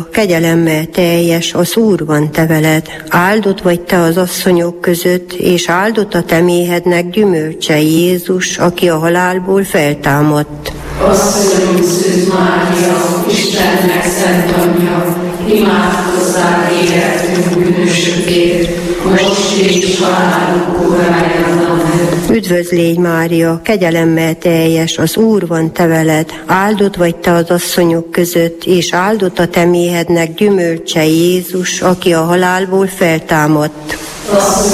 Kegyelemmel teljes, az Úr van te veled, áldott vagy te az asszonyok között, és áldott a te méhednek gyümölcse Jézus, aki a halálból feltámadt. Asszonyunk Szűz Mária, Istennek szent anyja, imádkozzál életünk bűnösökért, most és halálunk órájában. Üdvözlégy Mária, kegyelemmel teljes, az Úr van te veled, áldott vagy te az asszonyok között, és áldott a te méhednek gyümölcse Jézus, aki a halálból feltámadt.